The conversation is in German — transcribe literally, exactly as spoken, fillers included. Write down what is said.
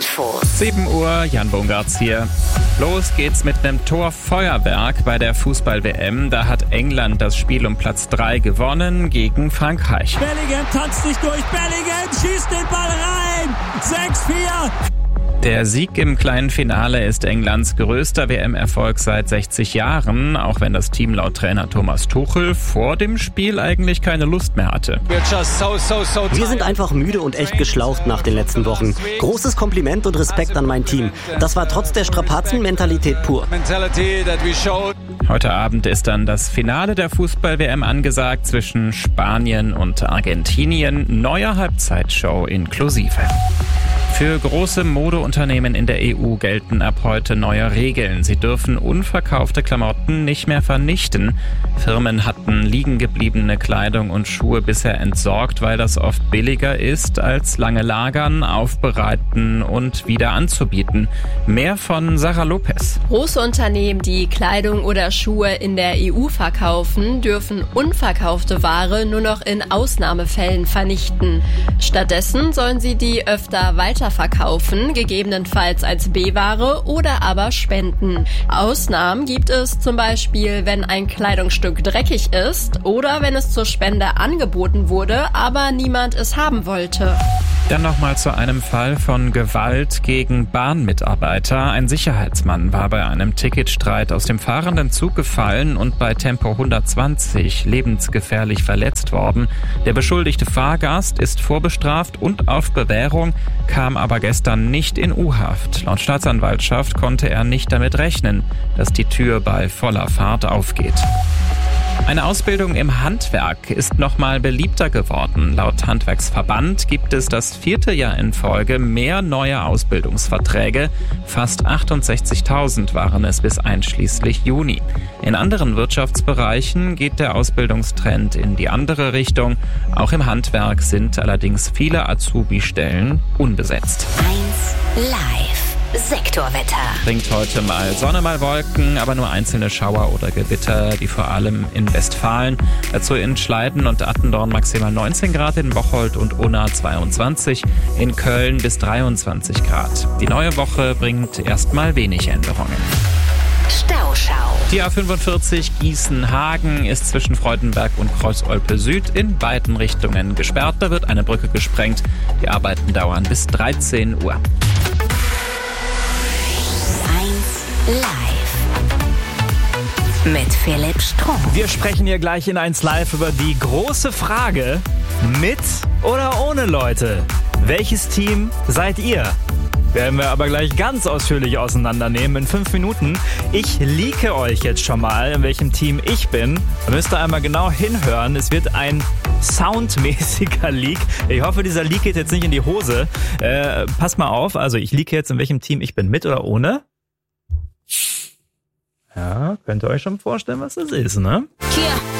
Infos. sieben Uhr, Jan Bungartz hier. Los geht's mit einem Torfeuerwerk bei der Fußball-W M. Da hat England das Spiel um Platz drei gewonnen gegen Frankreich. Bellingham tanzt sich durch. Bellingham schießt den Ball rein. sechs vier. Der Sieg im kleinen Finale ist Englands größter W M-Erfolg seit sechzig Jahren, auch wenn das Team laut Trainer Thomas Tuchel vor dem Spiel eigentlich keine Lust mehr hatte. Wir sind einfach müde und echt geschlaucht nach den letzten Wochen. Großes Kompliment und Respekt an mein Team. Das war trotz der Strapazen Mentalität pur. Heute Abend ist dann das Finale der Fußball-W M angesagt zwischen Spanien und Argentinien. Neue Halbzeitshow inklusive. Für große Modeunternehmen in der E U gelten ab heute neue Regeln. Sie dürfen unverkaufte Klamotten nicht mehr vernichten. Firmen hatten liegen gebliebene Kleidung und Schuhe bisher entsorgt, weil das oft billiger ist, als lange lagern, aufbereiten und wieder anzubieten. Mehr von Sarah Lopez. Große Unternehmen, die Kleidung oder Schuhe in der E U verkaufen, dürfen unverkaufte Ware nur noch in Ausnahmefällen vernichten. Stattdessen sollen sie die öfter weiter verkaufen, gegebenenfalls als B-Ware oder aber spenden. Ausnahmen gibt es zum Beispiel, wenn ein Kleidungsstück dreckig ist oder wenn es zur Spende angeboten wurde, aber niemand es haben wollte. Dann nochmal zu einem Fall von Gewalt gegen Bahnmitarbeiter. Ein Sicherheitsmann war bei einem Ticketstreit aus dem fahrenden Zug gefallen und bei Tempo hundertzwanzig lebensgefährlich verletzt worden. Der beschuldigte Fahrgast ist vorbestraft und auf Bewährung, kam aber gestern nicht in U-Haft. Laut Staatsanwaltschaft konnte er nicht damit rechnen, dass die Tür bei voller Fahrt aufgeht. Eine Ausbildung im Handwerk ist nochmal beliebter geworden. Laut Handwerksverband gibt es das vierte Jahr in Folge mehr neue Ausbildungsverträge. Fast achtundsechzigtausend waren es bis einschließlich Juni. In anderen Wirtschaftsbereichen geht der Ausbildungstrend in die andere Richtung. Auch im Handwerk sind allerdings viele Azubi-Stellen unbesetzt. eins live. Sektorwetter. Bringt heute mal Sonne, mal Wolken, aber nur einzelne Schauer oder Gewitter, die vor allem in Westfalen. Dazu in Schleiden und Attendorn maximal neunzehn Grad, in Bocholt und Unna zweiundzwanzig, in Köln bis dreiundzwanzig Grad. Die neue Woche bringt erstmal wenig Änderungen. Stauschau. Die A fünfundvierzig Gießen-Hagen ist zwischen Freudenberg und Kreuz-Olpe Süd in beiden Richtungen gesperrt. Da wird eine Brücke gesprengt. Die Arbeiten dauern bis dreizehn Uhr. Live mit Philipp Strunk. Wir sprechen hier gleich in eins Live über die große Frage: mit oder ohne Leute? Welches Team seid ihr? Werden wir aber gleich ganz ausführlich auseinandernehmen in fünf Minuten. Ich leake euch jetzt schon mal, in welchem Team ich bin. Da müsst ihr einmal genau hinhören. Es wird ein soundmäßiger Leak. Ich hoffe, dieser Leak geht jetzt nicht in die Hose. Äh, passt mal auf. Also ich leake jetzt, in welchem Team ich bin, mit oder ohne. Ja, könnt ihr euch schon vorstellen, was das ist, ne? Tja.